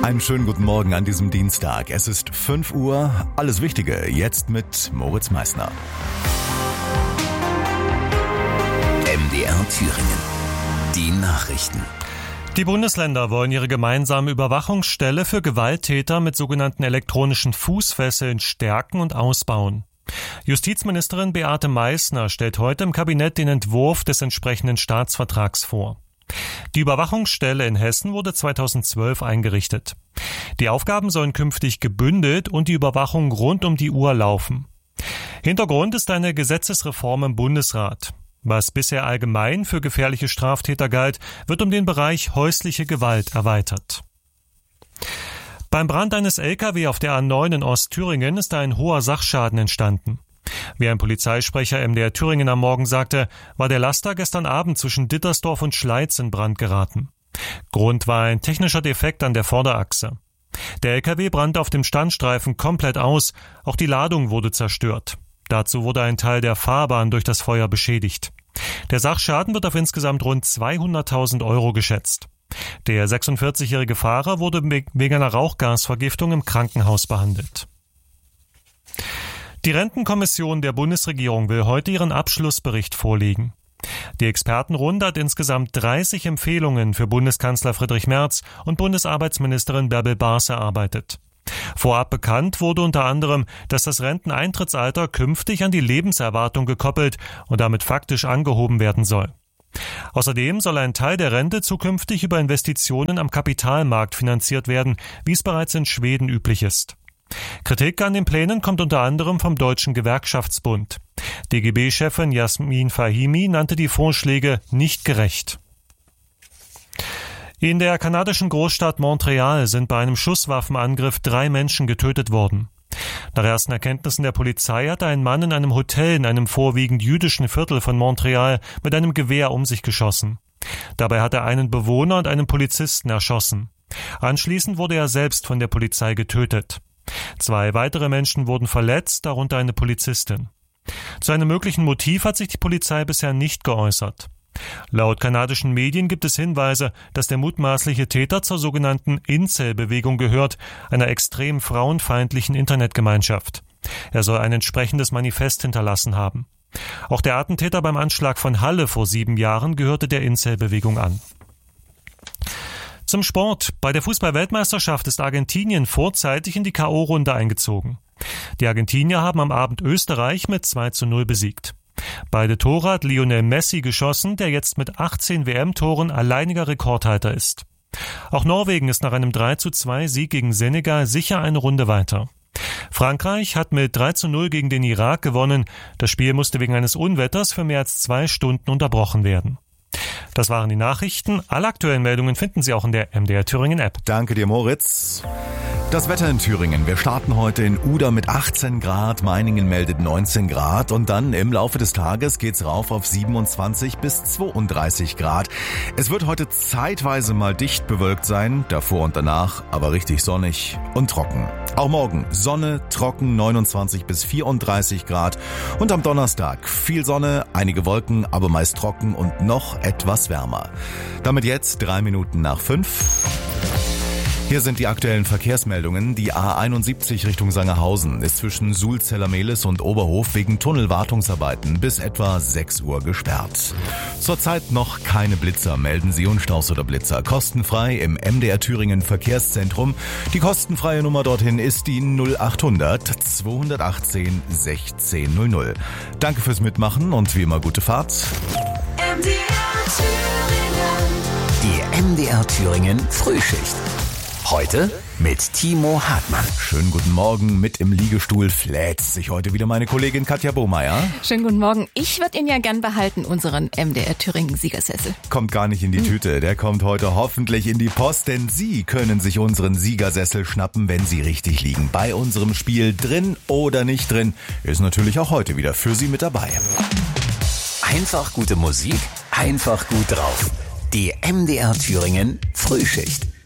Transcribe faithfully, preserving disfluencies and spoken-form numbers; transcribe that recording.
Einen schönen guten Morgen an diesem Dienstag. Es ist fünf Uhr. Alles Wichtige jetzt mit Moritz Meissner. M D R Thüringen. Die Nachrichten. Die Bundesländer wollen ihre gemeinsame Überwachungsstelle für Gewalttäter mit sogenannten elektronischen Fußfesseln stärken und ausbauen. Justizministerin Beate Meissner stellt heute im Kabinett den Entwurf des entsprechenden Staatsvertrags vor. Die Überwachungsstelle in Hessen wurde zweitausendzwölf eingerichtet. Die Aufgaben sollen künftig gebündelt und die Überwachung rund um die Uhr laufen. Hintergrund ist eine Gesetzesreform im Bundesrat. Was bisher allgemein für gefährliche Straftäter galt, wird um den Bereich häusliche Gewalt erweitert. Beim Brand eines L K W auf der A neun in Ostthüringen ist ein hoher Sachschaden entstanden. Wie ein Polizeisprecher M D R Thüringen am Morgen sagte, war der Laster gestern Abend zwischen Dittersdorf und Schleiz in Brand geraten. Grund war ein technischer Defekt an der Vorderachse. Der L K W brannte auf dem Standstreifen komplett aus, auch die Ladung wurde zerstört. Dazu wurde ein Teil der Fahrbahn durch das Feuer beschädigt. Der Sachschaden wird auf insgesamt rund zweihunderttausend Euro geschätzt. Der sechsundvierzigjährige Fahrer wurde wegen einer Rauchgasvergiftung im Krankenhaus behandelt. Die Rentenkommission der Bundesregierung will heute ihren Abschlussbericht vorlegen. Die Expertenrunde hat insgesamt dreißig Empfehlungen für Bundeskanzler Friedrich Merz und Bundesarbeitsministerin Bärbel Baas erarbeitet. Vorab bekannt wurde unter anderem, dass das Renteneintrittsalter künftig an die Lebenserwartung gekoppelt und damit faktisch angehoben werden soll. Außerdem soll ein Teil der Rente zukünftig über Investitionen am Kapitalmarkt finanziert werden, wie es bereits in Schweden üblich ist. Kritik an den Plänen kommt unter anderem vom Deutschen Gewerkschaftsbund. D G B-Chefin Jasmin Fahimi nannte die Vorschläge nicht gerecht. In der kanadischen Großstadt Montreal sind bei einem Schusswaffenangriff drei Menschen getötet worden. Nach ersten Erkenntnissen der Polizei hatte ein Mann in einem Hotel in einem vorwiegend jüdischen Viertel von Montreal mit einem Gewehr um sich geschossen. Dabei hat er einen Bewohner und einen Polizisten erschossen. Anschließend wurde er selbst von der Polizei getötet. Zwei weitere Menschen wurden verletzt, darunter eine Polizistin. Zu einem möglichen Motiv hat sich die Polizei bisher nicht geäußert. Laut kanadischen Medien gibt es Hinweise, dass der mutmaßliche Täter zur sogenannten Incel-Bewegung gehört, einer extrem frauenfeindlichen Internetgemeinschaft. Er soll ein entsprechendes Manifest hinterlassen haben. Auch der Attentäter beim Anschlag von Halle vor sieben Jahren gehörte der Incel-Bewegung an. Zum Sport. Bei der Fußball-Weltmeisterschaft ist Argentinien vorzeitig in die K O-Runde eingezogen. Die Argentinier haben am Abend Österreich mit zwei zu null besiegt. Beide Tore hat Lionel Messi geschossen, der jetzt mit achtzehn W M-Toren alleiniger Rekordhalter ist. Auch Norwegen ist nach einem drei zu zwei Sieg gegen Senegal sicher eine Runde weiter. Frankreich hat mit drei zu null gegen den Irak gewonnen. Das Spiel musste wegen eines Unwetters für mehr als zwei Stunden unterbrochen werden. Das waren die Nachrichten. Alle aktuellen Meldungen finden Sie auch in der M D R Thüringen App. Danke dir, Moritz. Das Wetter in Thüringen. Wir starten heute in Uda mit achtzehn Grad, Meiningen meldet neunzehn Grad und dann im Laufe des Tages geht's rauf auf siebenundzwanzig bis zweiunddreißig Grad. Es wird heute zeitweise mal dicht bewölkt sein, davor und danach aber richtig sonnig und trocken. Auch morgen Sonne, trocken, neunundzwanzig bis vierunddreißig Grad und am Donnerstag viel Sonne, einige Wolken, aber meist trocken und noch etwas wärmer. Damit jetzt drei Minuten nach fünf. Hier sind die aktuellen Verkehrsmeldungen. Die A einundsiebzig Richtung Sangerhausen ist zwischen Sulzeller-Mehlis und Oberhof wegen Tunnelwartungsarbeiten bis etwa sechs Uhr gesperrt. Zurzeit noch keine Blitzer. Melden Sie Unstaus oder Blitzer kostenfrei im M D R Thüringen Verkehrszentrum. Die kostenfreie Nummer dorthin ist die null achthundert zweihundertachtzehn sechzehn null null. Danke fürs Mitmachen und wie immer gute Fahrt. M D R Thüringen. Die M D R Thüringen Frühschicht. Heute mit Timo Hartmann. Schönen guten Morgen. Mit im Liegestuhl fläzt sich heute wieder meine Kollegin Katja Bohmeier. Schönen guten Morgen. Ich würde ihn ja gern behalten, unseren M D R Thüringen Siegersessel. Kommt gar nicht in die Tüte. Der kommt heute hoffentlich in die Post, denn Sie können sich unseren Siegersessel schnappen, wenn Sie richtig liegen. Bei unserem Spiel Drin oder nicht drin ist natürlich auch heute wieder für Sie mit dabei. Einfach gute Musik, einfach gut drauf. Die M D R Thüringen Frühschicht.